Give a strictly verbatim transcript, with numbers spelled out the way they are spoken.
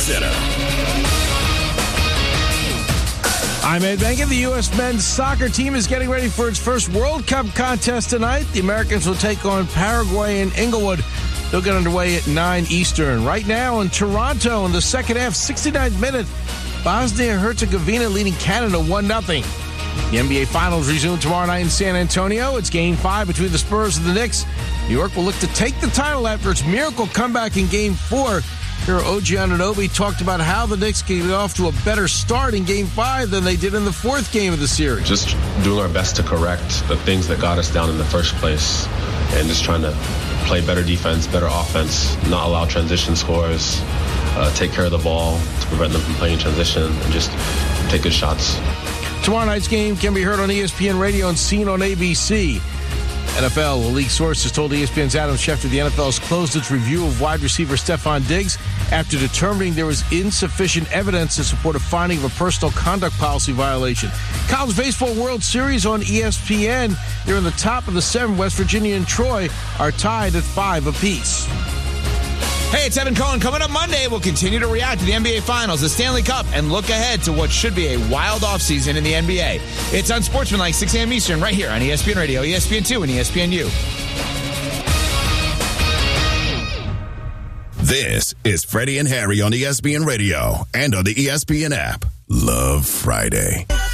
Center. I'm Ed Benkin. The U S men's soccer team is getting ready for its first World Cup contest tonight. The Americans will take on Paraguay in Inglewood. They'll get underway at nine Eastern. Right now in Toronto in the second half, sixty-ninth minute, Bosnia-Herzegovina leading Canada one nothing. The N B A Finals resume tomorrow night in San Antonio. It's Game five between the Spurs and the Knicks. New York will look to take the title after its miracle comeback in Game four. Here, O G Anunoby talked about how the Knicks can get off to a better start in Game five than they did in the fourth game of the series. Just doing our best to correct the things that got us down in the first place and just trying to play better defense, better offense, not allow transition scores, uh, take care of the ball to prevent them from playing transition, and just take good shots. Tomorrow night's game can be heard on E S P N Radio and seen on A B C. N F L league sources told E S P N's Adam Schefter the N F L has closed its review of wide receiver Stephon Diggs after determining there was insufficient evidence to support a finding of a personal conduct policy violation. College Baseball World Series on E S P N. They're in the top of the seven. West Virginia and Troy are tied at five apiece. Hey, it's Evan Cohen. Coming up Monday, we'll continue to react to the N B A Finals, the Stanley Cup, and look ahead to what should be a wild offseason in the N B A. It's Unsportsmanlike, six a.m. Eastern, right here on E S P N Radio, E S P N two, and E S P N U. This is Freddie and Harry on E S P N Radio and on the E S P N app. Love Friday.